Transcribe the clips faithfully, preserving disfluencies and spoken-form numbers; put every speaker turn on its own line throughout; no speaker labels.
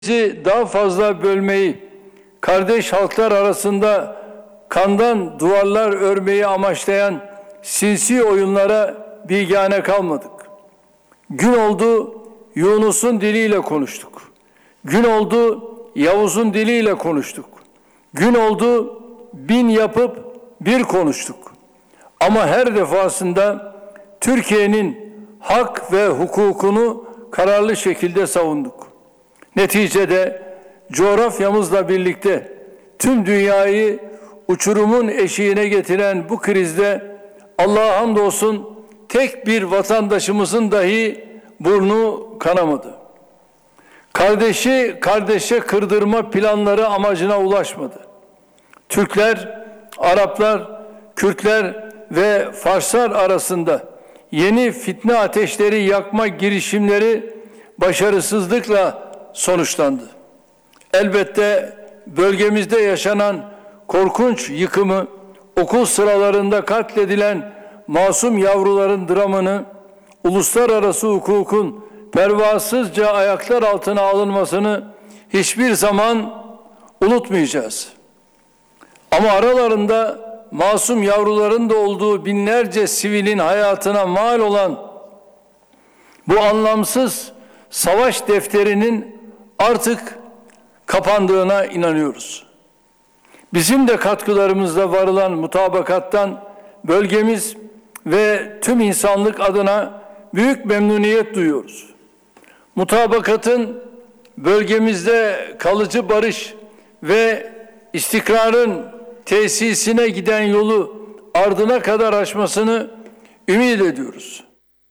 Bizi daha fazla bölmeyi, kardeş halklar arasında kandan duvarlar örmeyi amaçlayan sinsi oyunlara bigane kalmadık. Gün oldu Yunus'un diliyle konuştuk. Gün oldu Yavuz'un diliyle konuştuk. Gün oldu bin yapıp bir konuştuk. Ama her defasında Türkiye'nin hak ve hukukunu kararlı şekilde savunduk. Neticede coğrafyamızla birlikte tüm dünyayı uçurumun eşiğine getiren bu krizde Allah'a hamdolsun tek bir vatandaşımızın dahi burnu kanamadı. Kardeşi kardeşe kırdırma planları amacına ulaşmadı. Türkler, Araplar, Kürtler ve Farslar arasında yeni fitne ateşleri yakma girişimleri başarısızlıkla sonuçlandı. Elbette bölgemizde yaşanan korkunç yıkımı, okul sıralarında katledilen masum yavruların dramını, uluslararası hukukun pervasızca ayaklar altına alınmasını hiçbir zaman unutmayacağız. Ama aralarında masum yavruların da olduğu binlerce sivilin hayatına mal olan bu anlamsız savaş defterinin artık kapandığına inanıyoruz. Bizim de katkılarımızla varılan mutabakattan bölgemiz ve tüm insanlık adına büyük memnuniyet duyuyoruz. Mutabakatın bölgemizde kalıcı barış ve istikrarın tesisine giden yolu ardına kadar aşmasını ümit ediyoruz.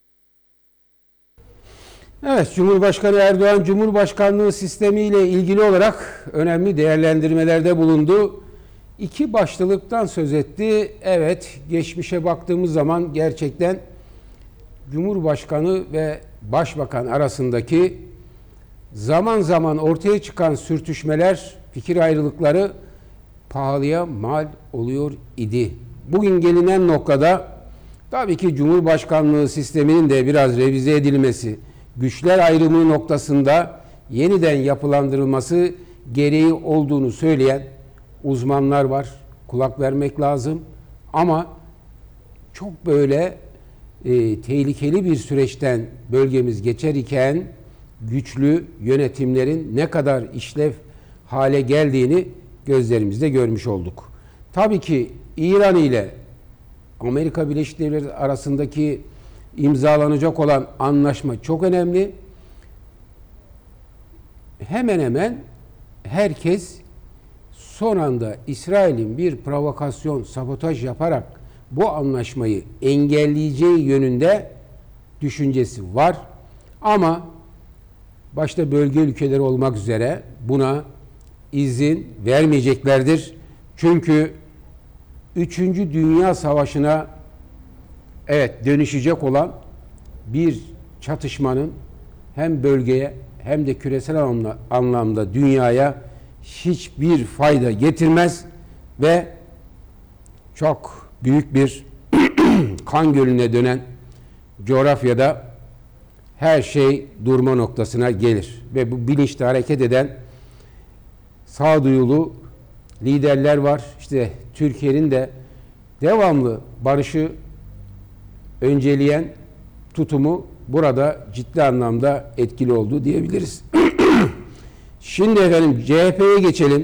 Evet, Cumhurbaşkanı Erdoğan Cumhurbaşkanlığı sistemiyle ilgili olarak önemli değerlendirmelerde bulundu. İki başlılıktan söz etti. Evet, geçmişe baktığımız zaman gerçekten Cumhurbaşkanı ve Başbakan arasındaki zaman zaman ortaya çıkan sürtüşmeler, fikir ayrılıkları pahalıya mal oluyor idi. Bugün gelinen noktada tabii ki Cumhurbaşkanlığı sisteminin de biraz revize edilmesi, güçler ayrımı noktasında yeniden yapılandırılması gereği olduğunu söyleyen uzmanlar var. Kulak vermek lazım. Ama çok böyle e, tehlikeli bir süreçten bölgemiz geçer iken güçlü yönetimlerin ne kadar işlev hale geldiğini gözlerimizde görmüş olduk. Tabii ki İran ile Amerika Birleşik Devletleri arasındaki imzalanacak olan anlaşma çok önemli. Hemen hemen herkes son anda İsrail'in bir provokasyon, sabotaj yaparak bu anlaşmayı engelleyeceği yönünde düşüncesi var. Ama başta bölge ülkeleri olmak üzere buna izin vermeyeceklerdir. Çünkü Üçüncü Dünya Savaşı'na evet dönüşecek olan bir çatışmanın hem bölgeye hem de küresel anlamda, anlamda dünyaya hiçbir fayda getirmez ve çok büyük bir kan gölüne dönen coğrafyada her şey durma noktasına gelir. Ve bu bilinçle hareket eden sağduyulu liderler var. İşte Türkiye'nin de devamlı barışı önceleyen tutumu burada ciddi anlamda etkili oldu diyebiliriz. Şimdi efendim C H P'ye geçelim.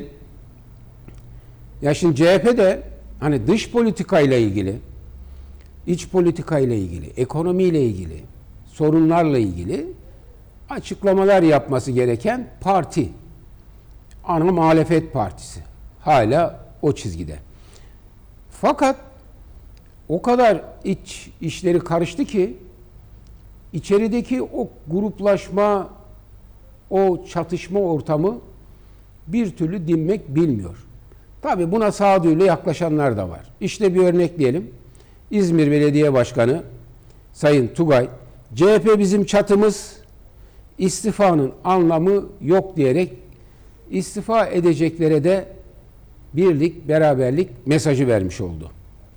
Ya şimdi C H P de hani dış politikayla ilgili, iç politikayla ilgili, ekonomiyle ilgili, sorunlarla ilgili açıklamalar yapması gereken parti. Ana muhalefet partisi. Hala o çizgide. Fakat o kadar iç işleri karıştı ki içerideki o gruplaşma, o çatışma ortamı bir türlü dinmek bilmiyor. Tabii buna sağduyuyla yaklaşanlar da var. İşte bir örnekleyelim. İzmir Belediye Başkanı Sayın Tugay, C H P bizim çatımız, istifanın anlamı yok diyerek istifa edeceklere de birlik, beraberlik mesajı vermiş oldu.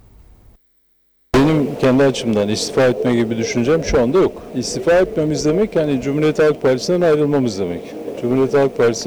Benim kendi açımdan istifa etme gibi düşüncem şu anda yok. İstifa etmemiz demek yani Cumhuriyet Halk Partisi'nden ayrılmamız demek. Cumhuriyet Halk Partisi